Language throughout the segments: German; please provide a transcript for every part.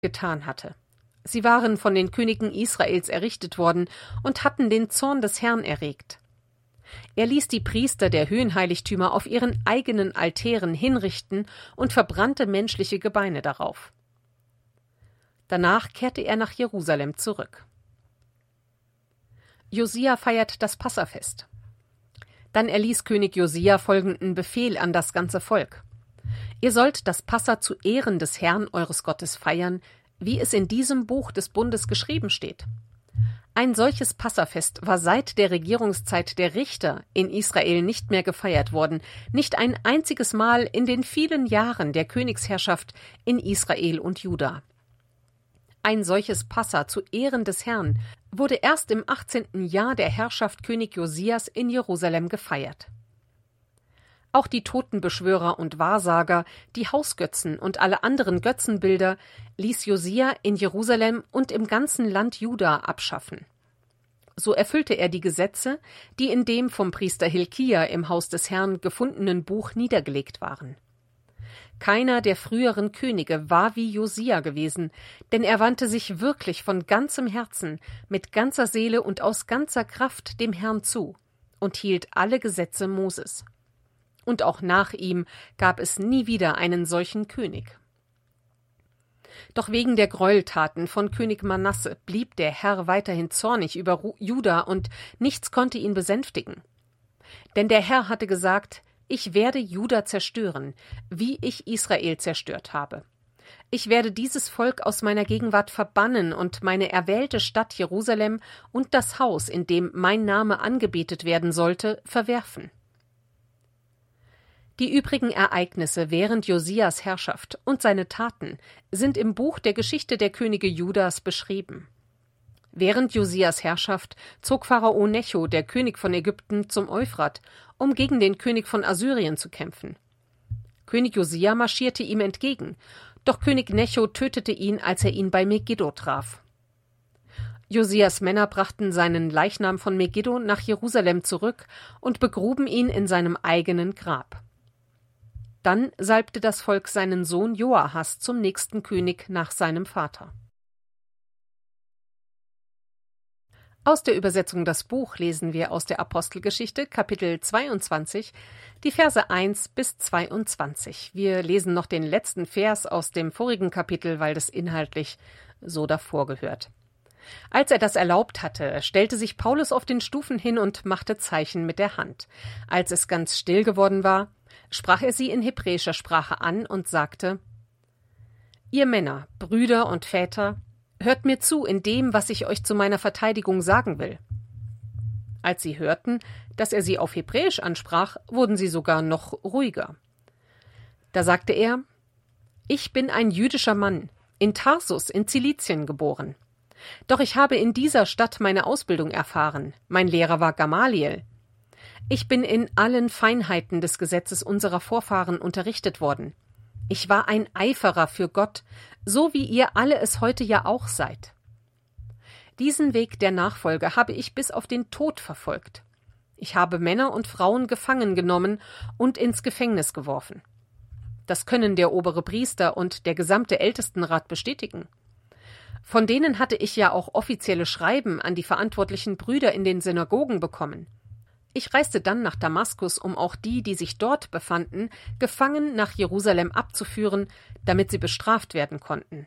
getan hatte. Sie waren von den Königen Israels errichtet worden und hatten den Zorn des Herrn erregt. Er ließ die Priester der Höhenheiligtümer auf ihren eigenen Altären hinrichten und verbrannte menschliche Gebeine darauf. Danach kehrte er nach Jerusalem zurück. Josia feiert das Passafest. Dann erließ König Josia folgenden Befehl an das ganze Volk: Ihr sollt das Passa zu Ehren des Herrn eures Gottes feiern, wie es in diesem Buch des Bundes geschrieben steht. Ein solches Passafest war seit der Regierungszeit der Richter in Israel nicht mehr gefeiert worden, nicht ein einziges Mal in den vielen Jahren der Königsherrschaft in Israel und Juda. Ein solches Passa zu Ehren des Herrn wurde erst im 18. Jahr der Herrschaft König Josias in Jerusalem gefeiert. Auch die Totenbeschwörer und Wahrsager, die Hausgötzen und alle anderen Götzenbilder ließ Josia in Jerusalem und im ganzen Land Juda abschaffen. So erfüllte er die Gesetze, die in dem vom Priester Hilkia im Haus des Herrn gefundenen Buch niedergelegt waren. Keiner der früheren Könige war wie Josia gewesen, denn er wandte sich wirklich von ganzem Herzen, mit ganzer Seele und aus ganzer Kraft dem Herrn zu und hielt alle Gesetze Moses. Und auch nach ihm gab es nie wieder einen solchen König. Doch wegen der Gräueltaten von König Manasse blieb der Herr weiterhin zornig über Juda und nichts konnte ihn besänftigen. Denn der Herr hatte gesagt: Ich werde Juda zerstören, wie ich Israel zerstört habe. Ich werde dieses Volk aus meiner Gegenwart verbannen und meine erwählte Stadt Jerusalem und das Haus, in dem mein Name angebetet werden sollte, verwerfen. Die übrigen Ereignisse während Josias Herrschaft und seine Taten sind im Buch der Geschichte der Könige Judas beschrieben. Während Josias Herrschaft zog Pharao Necho, der König von Ägypten, zum Euphrat, um gegen den König von Assyrien zu kämpfen. König Josia marschierte ihm entgegen, doch König Necho tötete ihn, als er ihn bei Megiddo traf. Josias Männer brachten seinen Leichnam von Megiddo nach Jerusalem zurück und begruben ihn in seinem eigenen Grab. Dann salbte das Volk seinen Sohn Joahas zum nächsten König nach seinem Vater. Aus der Übersetzung Das Buch lesen wir aus der Apostelgeschichte, Kapitel 22, die Verse 1 bis 22. Wir lesen noch den letzten Vers aus dem vorigen Kapitel, weil das inhaltlich so davor gehört. Als er das erlaubt hatte, stellte sich Paulus auf den Stufen hin und machte Zeichen mit der Hand. Als es ganz still geworden war, sprach er sie in hebräischer Sprache an und sagte: Ihr Männer, Brüder und Väter, hört mir zu in dem, was ich euch zu meiner Verteidigung sagen will. Als sie hörten, dass er sie auf Hebräisch ansprach, wurden sie sogar noch ruhiger. Da sagte er: Ich bin ein jüdischer Mann, in Tarsus in Zilizien geboren. Doch ich habe in dieser Stadt meine Ausbildung erfahren. Mein Lehrer war Gamaliel. Ich bin in allen Feinheiten des Gesetzes unserer Vorfahren unterrichtet worden. Ich war ein Eiferer für Gott, so wie ihr alle es heute ja auch seid. Diesen Weg der Nachfolge habe ich bis auf den Tod verfolgt. Ich habe Männer und Frauen gefangen genommen und ins Gefängnis geworfen. Das können der obere Priester und der gesamte Ältestenrat bestätigen. Von denen hatte ich ja auch offizielle Schreiben an die verantwortlichen Brüder in den Synagogen bekommen. Ich reiste dann nach Damaskus, um auch die, die sich dort befanden, gefangen nach Jerusalem abzuführen, damit sie bestraft werden konnten.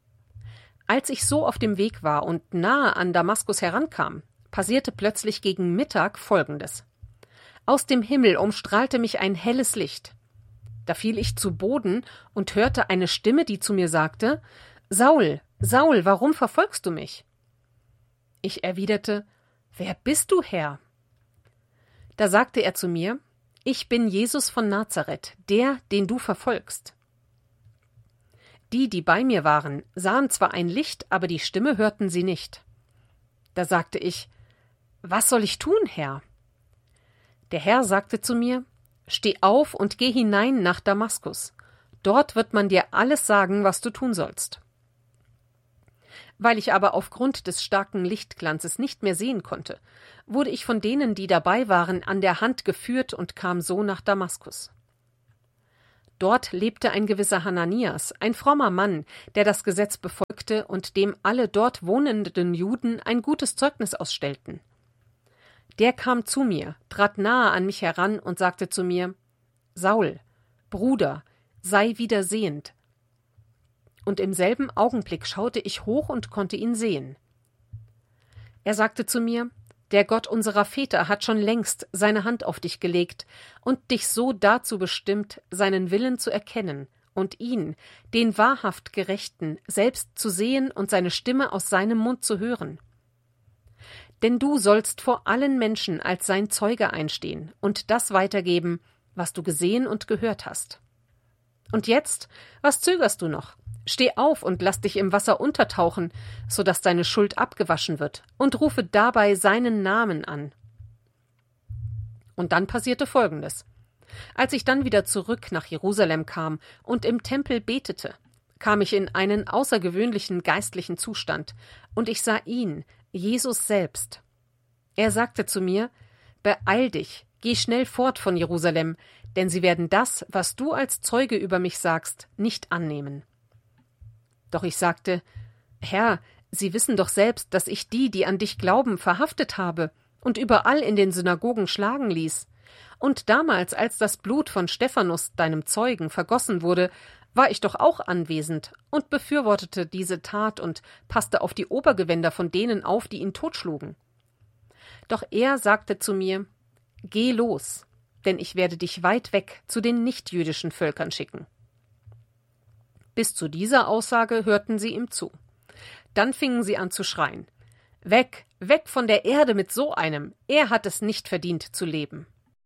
Als ich so auf dem Weg war und nahe an Damaskus herankam, passierte plötzlich gegen Mittag Folgendes. Aus dem Himmel umstrahlte mich ein helles Licht. Da fiel ich zu Boden und hörte eine Stimme, die zu mir sagte: Saul, Saul, warum verfolgst du mich? Ich erwiderte: Wer bist du, Herr? Da sagte er zu mir: Ich bin Jesus von Nazareth, der, den du verfolgst. Die, die bei mir waren, sahen zwar ein Licht, aber die Stimme hörten sie nicht. Da sagte ich: Was soll ich tun, Herr? Der Herr sagte zu mir: Steh auf und geh hinein nach Damaskus. Dort wird man dir alles sagen, was du tun sollst. Weil ich aber aufgrund des starken Lichtglanzes nicht mehr sehen konnte, wurde ich von denen, die dabei waren, an der Hand geführt und kam so nach Damaskus. Dort lebte ein gewisser Hananias, ein frommer Mann, der das Gesetz befolgte und dem alle dort wohnenden Juden ein gutes Zeugnis ausstellten. Der kam zu mir, trat nahe an mich heran und sagte zu mir: Saul, Bruder, sei wieder sehend. Und im selben Augenblick schaute ich hoch und konnte ihn sehen. Er sagte zu mir: Der Gott unserer Väter hat schon längst seine Hand auf dich gelegt und dich so dazu bestimmt, seinen Willen zu erkennen und ihn, den wahrhaft Gerechten, selbst zu sehen und seine Stimme aus seinem Mund zu hören. Denn du sollst vor allen Menschen als sein Zeuge einstehen und das weitergeben, was du gesehen und gehört hast. Und jetzt, was zögerst du noch? Steh auf und lass dich im Wasser untertauchen, so dass deine Schuld abgewaschen wird, und rufe dabei seinen Namen an. Und dann passierte Folgendes. Als ich dann wieder zurück nach Jerusalem kam und im Tempel betete, kam ich in einen außergewöhnlichen geistlichen Zustand, und ich sah ihn, Jesus selbst. Er sagte zu mir: Beeil dich, geh schnell fort von Jerusalem, denn sie werden das, was du als Zeuge über mich sagst, nicht annehmen. Doch ich sagte: Herr, Sie wissen doch selbst, dass ich die an dich glauben, verhaftet habe und überall in den Synagogen schlagen ließ. Und damals, als das Blut von Stephanus, deinem Zeugen, vergossen wurde, war ich doch auch anwesend und befürwortete diese Tat und passte auf die Obergewänder von denen auf, die ihn totschlugen. Doch er sagte zu mir: Geh los, denn ich werde dich weit weg zu den nichtjüdischen Völkern schicken. Bis zu dieser Aussage hörten sie ihm zu. Dann fingen sie an zu schreien: Weg, weg von der Erde mit so einem! Er hat es nicht verdient zu leben.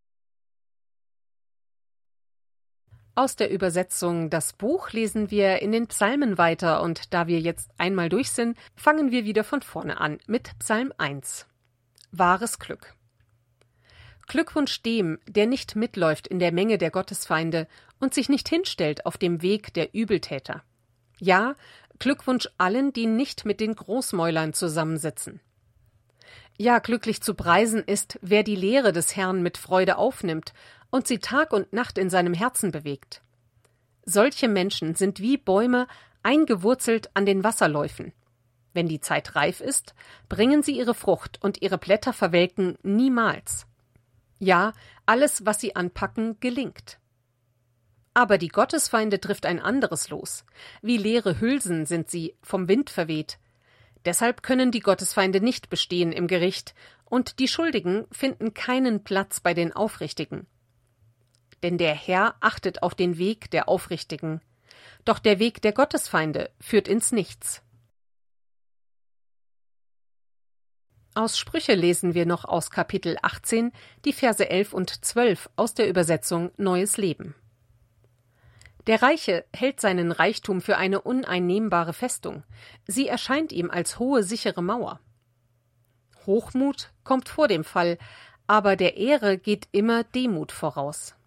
Aus der Übersetzung Das Buch lesen wir in den Psalmen weiter, und da wir jetzt einmal durch sind, fangen wir wieder von vorne an mit Psalm 1. Wahres Glück. Glückwunsch dem, der nicht mitläuft in der Menge der Gottesfeinde und sich nicht hinstellt auf dem Weg der Übeltäter. Ja, Glückwunsch allen, die nicht mit den Großmäulern zusammensitzen. Ja, glücklich zu preisen ist, wer die Lehre des Herrn mit Freude aufnimmt und sie Tag und Nacht in seinem Herzen bewegt. Solche Menschen sind wie Bäume eingewurzelt an den Wasserläufen. Wenn die Zeit reif ist, bringen sie ihre Frucht und ihre Blätter verwelken niemals. Ja, alles, was sie anpacken, gelingt. Aber die Gottesfeinde trifft ein anderes Los. Wie leere Hülsen sind sie, vom Wind verweht. Deshalb können die Gottesfeinde nicht bestehen im Gericht, und die Schuldigen finden keinen Platz bei den Aufrichtigen. Denn der Herr achtet auf den Weg der Aufrichtigen, doch der Weg der Gottesfeinde führt ins Nichts. Aus Sprüche lesen wir noch aus Kapitel 18 die Verse 11 und 12 aus der Übersetzung Neues Leben. Der Reiche hält seinen Reichtum für eine uneinnehmbare Festung. Sie erscheint ihm als hohe, sichere Mauer. Hochmut kommt vor dem Fall, aber der Ehre geht immer Demut voraus.